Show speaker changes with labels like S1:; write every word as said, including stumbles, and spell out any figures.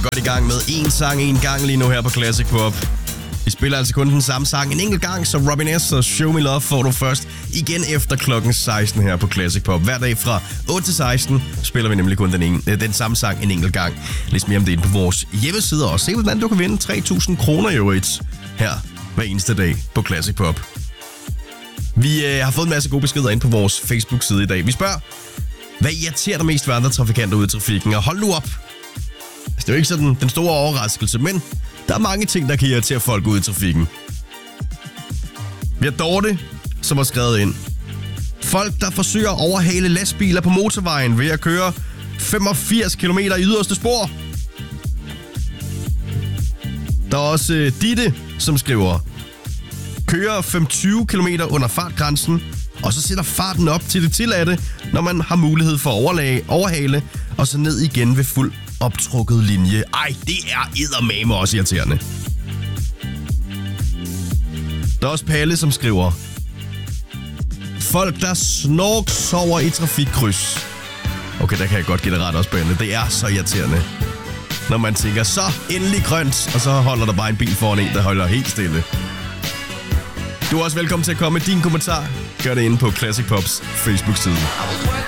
S1: godt i gang med en sang en gang lige nu her på Classic Pop. Vi spiller altså kun den samme sang en enkelt gang, så Robin S. og Show Me Love får du først igen efter klokken seksten her på Classic Pop. Hver dag fra otte til seksten spiller vi nemlig kun den, en, den samme sang en enkelt gang. Læs mere om det inde på vores hjemmeside og se, hvordan du kan vinde tre tusind kroner i øvrigt her hver eneste dag på Classic Pop. Vi øh, har fået en masse gode beskeder ind på vores Facebook-side i dag. Vi spørger, hvad irriterer dig mest ved andre trafikanter ude i trafikken? Og hold nu op. Det er jo ikke sådan den store overraskelse, men der er mange ting, der kan irritere folk ude i trafikken. Vi har Dorte, som har skrevet ind. Folk, der forsøger at overhale lastbiler på motorvejen ved at køre femogfirs kilometer i yderste spor. Der er også uh, Ditte, som skriver, kører femogtyve kilometer under fartgrænsen, og så sætter farten op til det tilladte, når man har mulighed for at overlage, overhale, og så ned igen ved fuld optrukket linje. Ej, det er eddermame også irriterende. Der er også Palle, som skriver, folk, der snorksover i trafikkryds. Okay, der kan jeg godt give det ret også, Palle. Det er så irriterende. Når man tænker, så endelig grønt, og så holder der bare en bil foran en, der holder helt stille. Du er også velkommen til at komme med din kommentar. Gør det inde på Classic Pops Facebook-side.